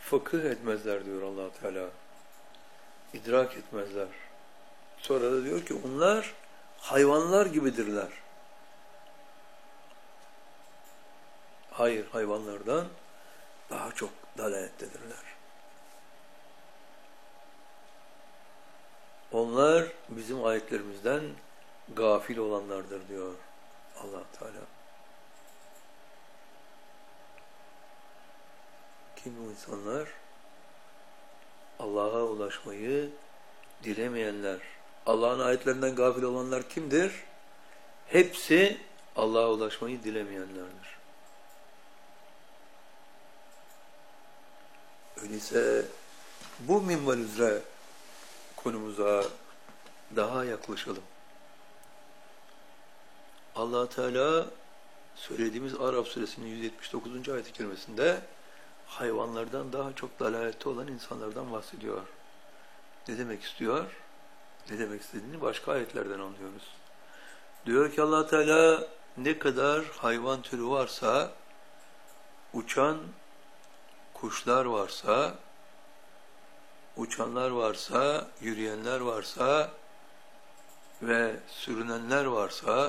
fıkıh etmezler diyor Allah Teala. İdrak etmezler. Sonra da diyor ki onlar hayvanlar gibidirler. Hayır, hayvanlardan daha çok dalalettedirler. Onlar bizim ayetlerimizden gafil olanlardır diyor Allah Teala. Kim bu insanlar? Allah'a ulaşmayı dilemeyenler. Allah'ın ayetlerinden gafil olanlar kimdir? Hepsi Allah'a ulaşmayı dilemeyenlerdir. Öyleyse bu minval üzere konumuza daha yaklaşalım. Allah Teala söylediğimiz Araf suresinin 179. ayet-i kerimesinde hayvanlardan daha çok dalalette olan insanlardan bahsediyor. Ne demek istiyor? Ne demek istediğini başka ayetlerden anlıyoruz. Diyor ki Allah Teala ne kadar hayvan türü varsa, uçan kuşlar varsa, uçanlar varsa, yürüyenler varsa ve sürünenler varsa,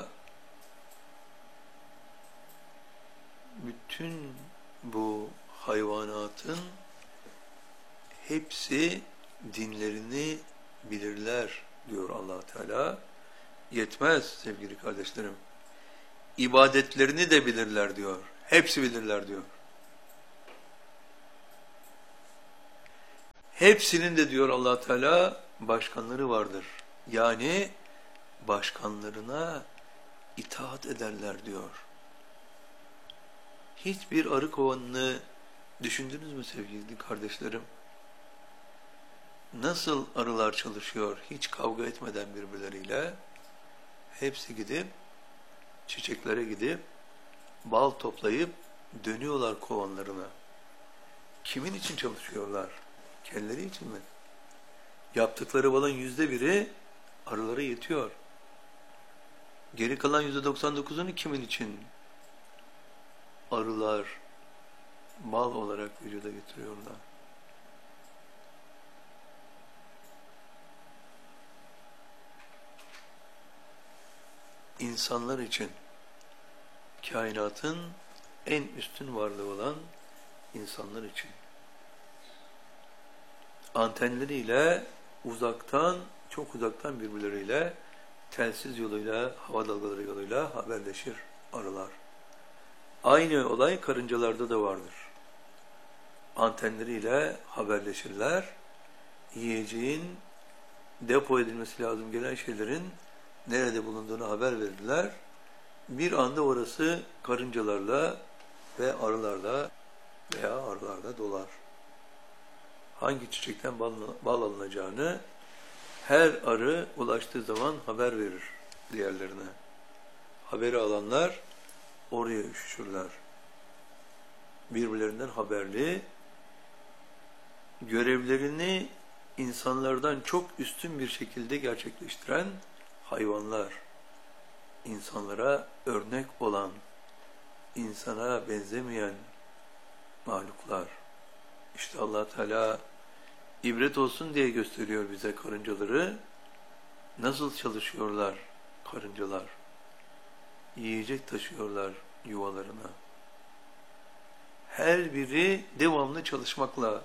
bütün bu hayvanatın hepsi dinlerini bilirler diyor Allah Teala. Yetmez sevgili kardeşlerim. İbadetlerini de bilirler diyor. Hepsi bilirler diyor. Hepsinin de diyor Allah Teala başkanları vardır. Yani başkanlarına itaat ederler diyor. Hiçbir arı kovanını düşündünüz mü sevgili kardeşlerim? Nasıl arılar çalışıyor hiç kavga etmeden birbirleriyle? Hepsi gidip, çiçeklere gidip, bal toplayıp dönüyorlar kovanlarına. Kimin için çalışıyorlar? Kendileri için mi? Yaptıkları balın %1'i arılara yetiyor. Geri kalan %99'unu kimin için? Arılar bal olarak vücuda getiriyorlar. İnsanlar için kainatın en üstün varlığı olan insanlar için antenleriyle uzaktan, çok uzaktan birbirleriyle telsiz yoluyla, hava dalgaları yoluyla haberleşir arılar. Aynı olay karıncalarda da vardır. Antenleriyle haberleşirler. Yiyeceğin depo edilmesi lazım gelen şeylerin nerede bulunduğunu haber verirler. Bir anda orası karıncalarla ve arılarla veya arılarla dolar. Hangi çiçekten bal alınacağını her arı ulaştığı zaman haber verir diğerlerine. Haberi alanlar oraya üşüşürler. Birbirlerinden haberli, görevlerini insanlardan çok üstün bir şekilde gerçekleştiren hayvanlar, insanlara örnek olan, insana benzemeyen mahluklar. İşte Allah Teala ibret olsun diye gösteriyor bize karıncaları. Nasıl çalışıyorlar karıncalar? Yiyecek taşıyorlar yuvalarına. Her biri devamlı çalışmakla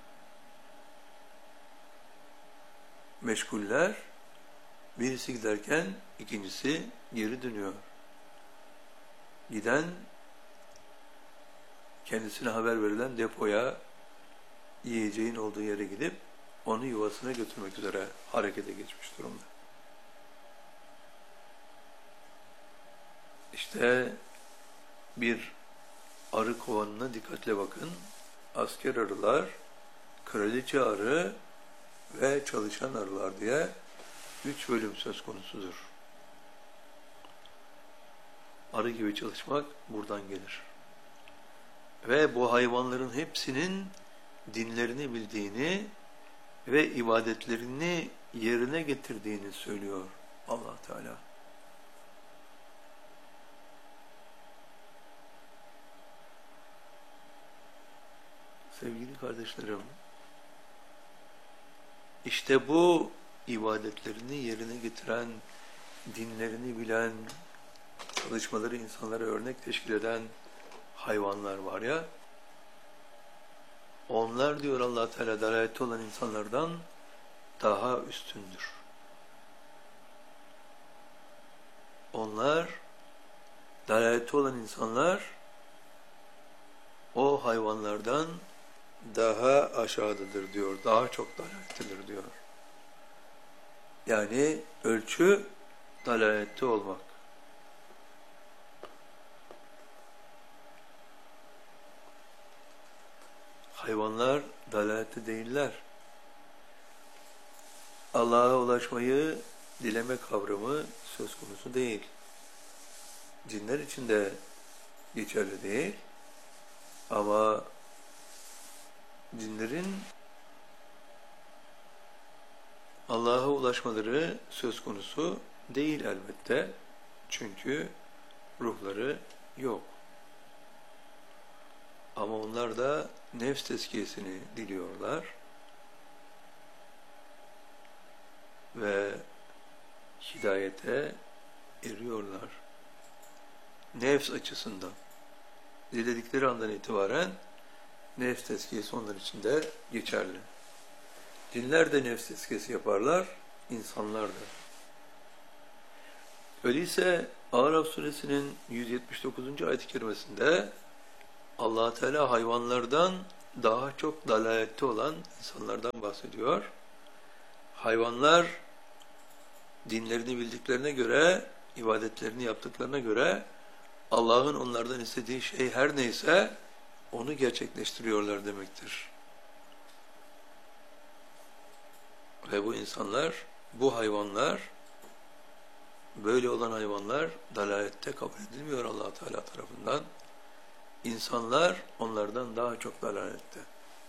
meşguller. Birisi giderken ikincisi geri dönüyor. Giden kendisine haber verilen depoya, yiyeceğin olduğu yere gidip onu yuvasına götürmek üzere harekete geçmiş durumda. İşte bir arı kovanına dikkatle bakın. Asker arılar, kraliçe arı ve çalışan arılar diye 3 bölüm söz konusudur. Arı gibi çalışmak buradan gelir. Ve bu hayvanların hepsinin dinlerini bildiğini ve ibadetlerini yerine getirdiğini söylüyor Allah Teala. Sevgili kardeşlerim, işte bu ibadetlerini yerine getiren, dinlerini bilen, çalışmaları insanlara örnek teşkil eden hayvanlar var ya, onlar diyor Allah Teala dalalette olan insanlardan daha üstündür. Onlar, dalalette olan insanlar o hayvanlardan daha aşağıdadır diyor, daha çok dalalettedir diyor. Yani ölçü dalalette olmak. Hayvanlar dalalette değiller. Allah'a ulaşmayı dileme kavramı söz konusu değil. Cinler için de geçerli değil. Ama cinlerin Allah'a ulaşmaları söz konusu değil elbette. Çünkü ruhları yok. Ama onlar da nefs tezkiyesini diliyorlar. Ve hidayete eriyorlar. Nefs açısından. Diledikleri andan itibaren nefs tezkiyesi onlar için de geçerli. Cinler de nefs tezkiyesi yaparlar, insanlar da. Öyleyse Araf suresinin 179. ayet-i kerimesinde Allah Teala hayvanlardan daha çok dalalette olan insanlardan bahsediyor. Hayvanlar dinlerini bildiklerine göre, ibadetlerini yaptıklarına göre Allah'ın onlardan istediği şey her neyse onu gerçekleştiriyorlar demektir. Ve bu insanlar, bu hayvanlar, böyle olan hayvanlar dalalette kabul edilmiyor Allah Teala tarafından. İnsanlar onlardan daha çok dalalette.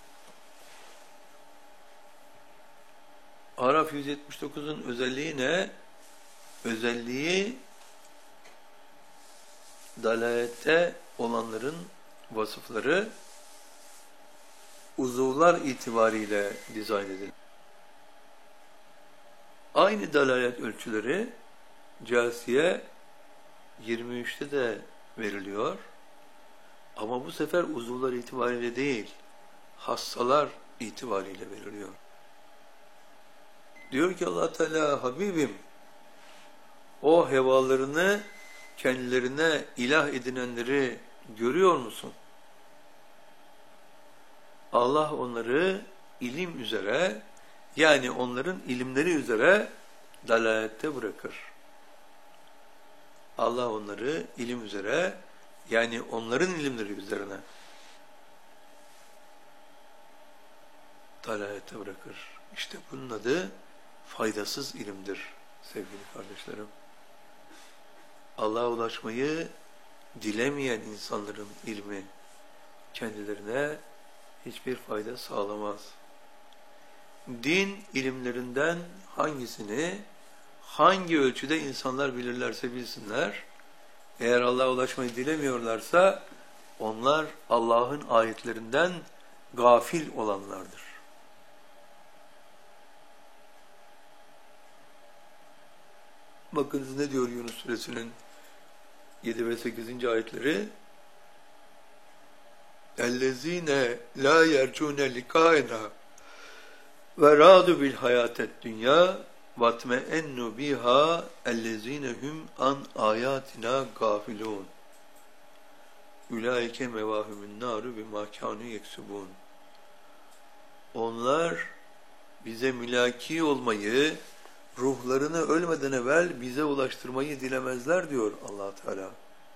Araf 179'un özelliği ne? Özelliği dalalette olanların vasıfları uzuvlar itibariyle dizayn edilir. Aynı dalalet ölçüleri Câsiye 23'te de veriliyor. Ama bu sefer uzuvlar itibariyle değil, hassalar itibariyle veriliyor. Diyor ki Allah Teala, Habibim, o hevalarını kendilerine ilah edinenleri görüyor musun? Allah onları ilim üzere, yani onların ilimleri üzere dalalette bırakır. Allah onları ilim üzere, yani onların ilimleri üzerine dalalette bırakır. İşte bunun adı faydasız ilimdir sevgili kardeşlerim. Allah'a ulaşmayı dilemeyen insanların ilmi kendilerine hiçbir fayda sağlamaz. Din ilimlerinden hangisini, hangi ölçüde insanlar bilirlerse bilsinler, eğer Allah'a ulaşmayı dilemiyorlarsa onlar Allah'ın ayetlerinden gafil olanlardır. Bakınız ne diyor Yunus suresinin 7 ve 8. ayetleri? اَلَّذ۪ينَ لَا يَرْجُونَ لِقَائِنَا وَرَادُ بِالْحَيَاةِ الدُّنْيَا وَاتْمَئَنُّ بِهَا اَلَّذ۪ينَ هُمْ عَنْ آيَاتِنَا غَافِلُونَ اُولَٰئِكَ مَوَاهُمُ النَّارُ بِمَا كَانُوا يَكْسُبُونَ. Onlar bize mülaki olmayı, ruhlarını ölmeden evvel bize ulaştırmayı dilemezler diyor Allah Teala.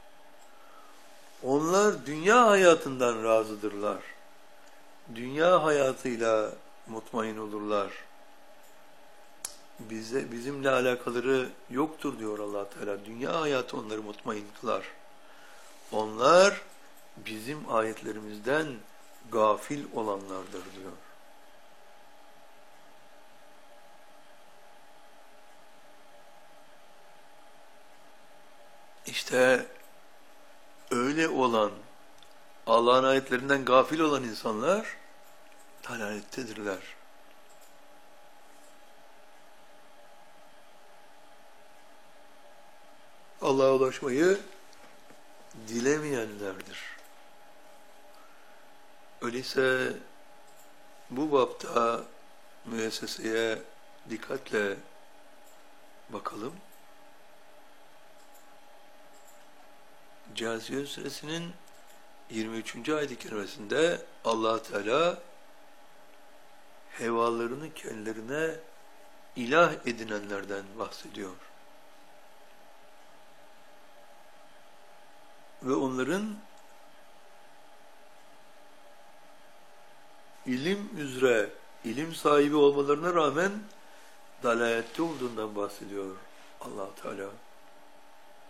Onlar dünya hayatından razıdırlar. Dünya hayatıyla mutmain olurlar. Bizimle alakaları yoktur diyor Allah Teala. Dünya hayatı onları mutmain kılar. Onlar bizim ayetlerimizden gafil olanlardır diyor. İşte öyle olan Allah'ın ayetlerinden gafil olan insanlar dalalettedirler. Allah'a ulaşmayı dilemeyenlerdir. Öyleyse bu bapta müesseseye dikkatle bakalım. Câsiye suresinin 23. ayet-i kerimesinde Allah Teala hevalarını kendilerine ilah edinenlerden bahsediyor. Ve onların ilim üzere, ilim sahibi olmalarına rağmen dalalette olduğundan bahsediyor Allah Teala.